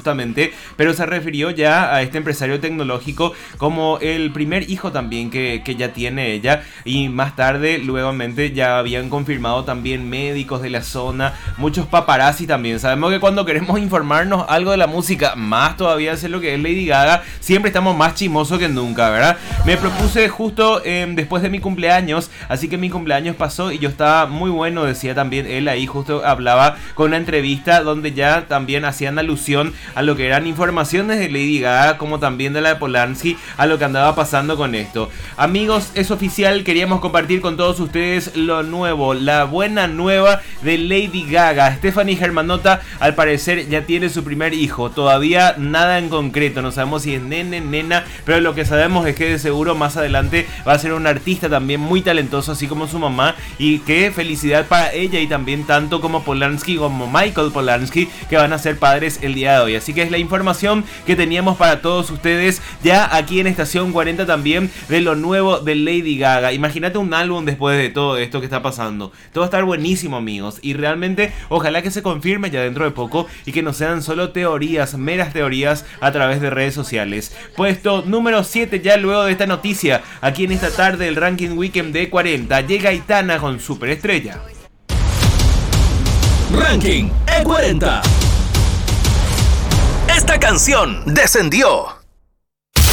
justamente, pero se refirió ya a este empresario tecnológico como el primer hijo también que ya tiene ella. Y más tarde, nuevamente, ya habían confirmado también médicos de la zona, muchos paparazzi también. Sabemos que cuando queremos informarnos algo de la música, más todavía hacer lo que es Lady Gaga, siempre estamos más chimosos que nunca, ¿verdad? Me propuse justo después de mi cumpleaños, así que mi cumpleaños pasó y yo estaba muy bueno, decía también él ahí, justo hablaba con una entrevista donde ya también hacían alusión a lo que eran informaciones de Lady Gaga, como también de la de Polanski, a lo que andaba pasando con esto. Amigos, es oficial, queríamos compartir con todos ustedes lo nuevo, la buena nueva de Lady Gaga. Stephanie Germanotta al parecer ya tiene su primer hijo, todavía nada en concreto, no sabemos si es nene, nena, pero lo que sabemos es que de seguro más adelante va a ser una artista también muy talentosa, así como su mamá, y qué felicidad para ella y también tanto como Polanski como Michael Polanski, que van a ser padres el día de hoy. Así que es la información que teníamos para todos ustedes ya aquí en Estación 40 también de lo nuevo de Lady Gaga. Imagínate un álbum después de todo esto que está pasando. Todo va a estar buenísimo, amigos, y realmente ojalá que se confirme ya dentro de poco y que no sean solo teorías, meras teorías a través de redes sociales. Puesto número 7 ya luego de esta noticia, aquí en esta tarde del Ranking Weekend de 40, llega Aitana con Superestrella. Ranking E40. Esta canción descendió.